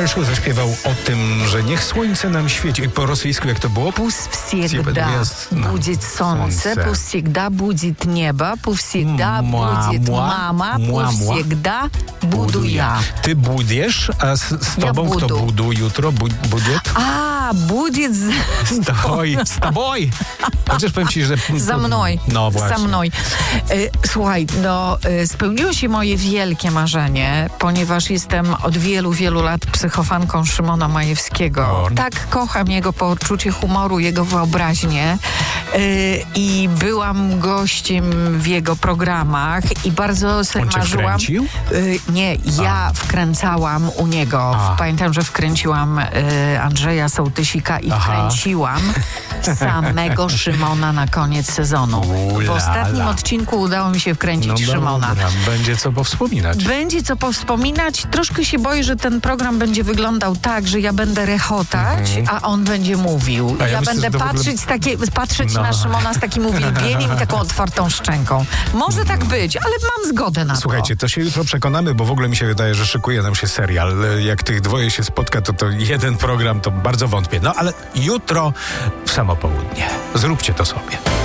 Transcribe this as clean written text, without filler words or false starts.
Ryszku zaśpiewał o tym, że niech słońce nam świeci. Po rosyjsku jak to było? Пусть всегда будет солнце, пусть всегда будет небо, пусть всегда будет мама, пусть всегда буду я. Ty budiesz, a z tobą kto budu jutro? Budiet? A, будет Z tobą. Chociaż powiem ci, że... Za mną. No właśnie. Za mną. Słuchaj, spełniło się moje wielkie marzenie, ponieważ jestem od wielu, wielu lat psychofanką Szymona Majewskiego. Tak kocham jego poczucie humoru, jego wyobraźnię i byłam gościem w jego programach i bardzo sobie marzyłam... wkręcił? Nie, ja wkręcałam u niego. Pamiętam, że wkręciłam Andrzeja Sołtysika i wkręciłam samego Szymona na koniec sezonu. W ostatnim odcinku udało mi się wkręcić Szymona. Dobra, będzie co powspominać. Będzie co powspominać. Troszkę się boję, że ten program będzie wyglądał tak, że ja będę rechotać, a on będzie mówił. Ja myślę, będę patrzeć na Szymona z takim uwielbieniem i taką otwartą szczęką. Może tak być, ale mam zgodę na to. Słuchajcie, to się jutro przekonamy, bo w ogóle mi się wydaje, że szykuje nam się serial. Jak tych dwoje się spotka, to jeden program, to bardzo wątpię. No ale jutro w samo południe. Zróbcie to sobie.